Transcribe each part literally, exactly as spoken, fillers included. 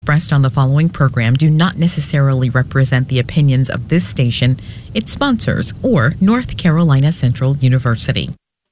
Expressed on the following program do not necessarily represent the opinions of this station, its sponsors, or North Carolina Central University.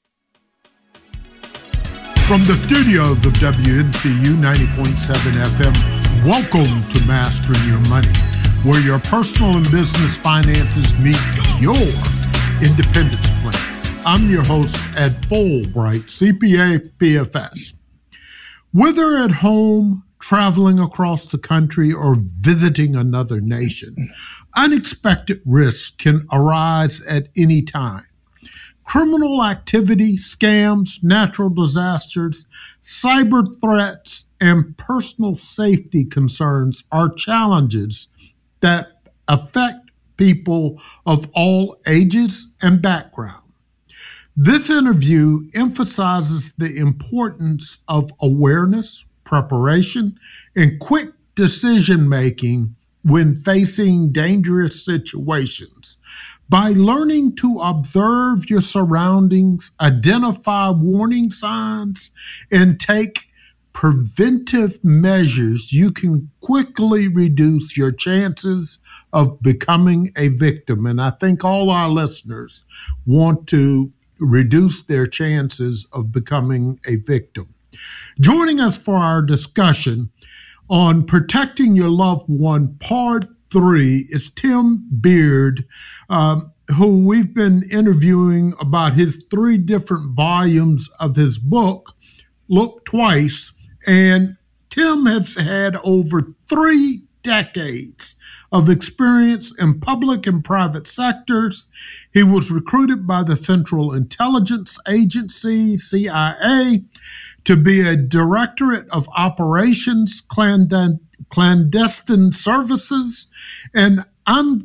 From the studios of W N C U ninety point seven F M, welcome to Mastering Your Money, where your personal and business finances meet your independence plan. I'm your host, Ed Fulbright, C P A, P F S. Whether at home, traveling across the country, or visiting another nation, unexpected risks can arise at any time. Criminal activity, scams, natural disasters, cyber threats, and personal safety concerns are challenges that affect people of all ages and backgrounds. This interview emphasizes the importance of awareness, preparation, and quick decision-making when facing dangerous situations. By learning to observe your surroundings, identify warning signs, and take preventive measures, you can quickly reduce your chances of becoming a victim. And I think all our listeners want to reduce their chances of becoming a victim. Joining us for our discussion on Protecting Your Loved One, Part three, is Tim Beard, um, who we've been interviewing about his three different volumes of his book, Look Twice. And Tim has had over three decades of experience in public and private sectors. He was recruited by the Central Intelligence Agency, C I A, to be a Directorate of Operations, Clandestine, clandestine Services. And I'm,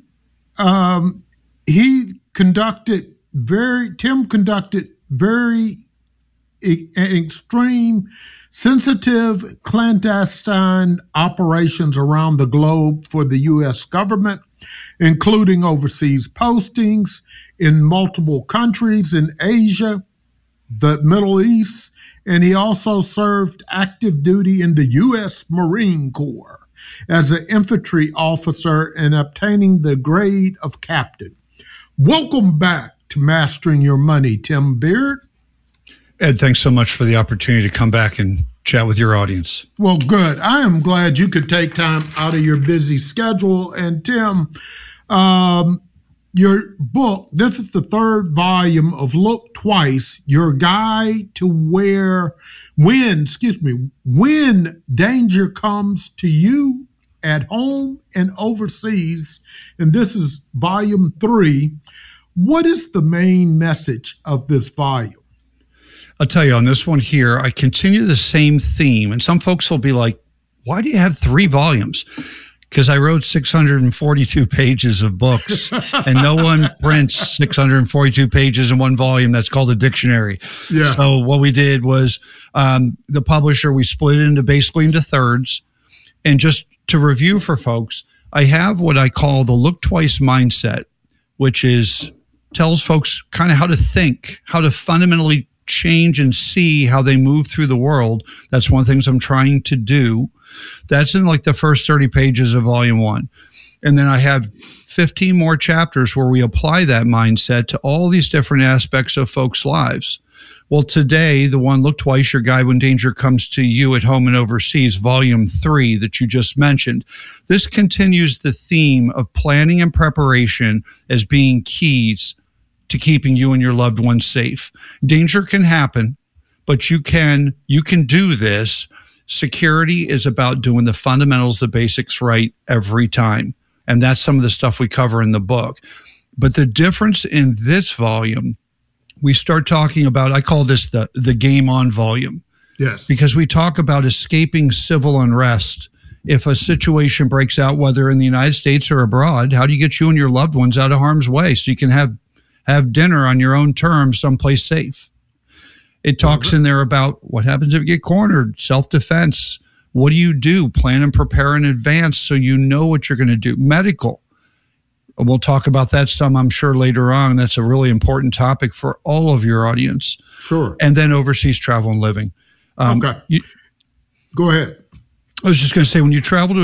um, he conducted very, Tim conducted very e- extreme, sensitive, clandestine operations around the globe for the U S government, including overseas postings in multiple countries in Asia, the Middle East, and he also served active duty in the U S Marine Corps as an infantry officer and obtaining the grade of captain. Welcome back to Mastering Your Money, Tim Beard. Ed, thanks so much for the opportunity to come back and chat with your audience. Well, good. I am glad you could take time out of your busy schedule. And Tim, um, your book, this is the third volume of Look Twice, your guide to where, when, excuse me, when danger comes to you at home and overseas. And this is volume three. What is the main message of this volume? I'll tell you, on this one here, I continue the same theme. And some folks will be like, why do you have three volumes? Because I wrote six hundred forty-two pages of books, and no one prints six hundred forty-two pages in one volume. That's called a dictionary. Yeah. So what we did was um, the publisher, we split it into basically into thirds. And just to review for folks, I have what I call the Look Twice mindset, which is tells folks kind of how to think, how to fundamentally change and see how they move through the world. That's one of the things I'm trying to do. That's in like the first thirty pages of volume one. And then I have fifteen more chapters where we apply that mindset to all these different aspects of folks' lives. Well, today, the one, Look Twice, your guide when danger comes to you at home and overseas, volume three that you just mentioned. This continues the theme of planning and preparation as being keys to keeping you and your loved ones safe. Danger can happen, but you can, you can do this. Security is about doing the fundamentals, the basics right every time. And that's some of the stuff we cover in the book. But the difference in this volume, we start talking about, I call this the, the game on volume. Yes. Because we talk about escaping civil unrest. If a situation breaks out, whether in the United States or abroad, how do you get you and your loved ones out of harm's way so you can have, have dinner on your own terms someplace safe? It talks in there about what happens if you get cornered, self-defense. What do you do? Plan and prepare in advance so you know what you're going to do. Medical. We'll talk about that some, I'm sure, later on. That's a really important topic for all of your audience. Sure. And then overseas travel and living. Um, okay. You, Go ahead. I was just going to say, when you travel to